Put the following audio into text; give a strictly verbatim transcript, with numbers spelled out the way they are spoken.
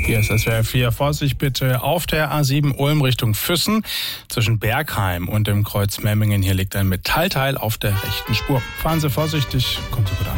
Hier ist S W R vier. Vorsicht bitte auf der A sieben Ulm Richtung Füssen zwischen Bergheim und dem Kreuz Memmingen. Hier liegt ein Metallteil auf der rechten Spur. Fahren Sie vorsichtig, kommt Sie gut an.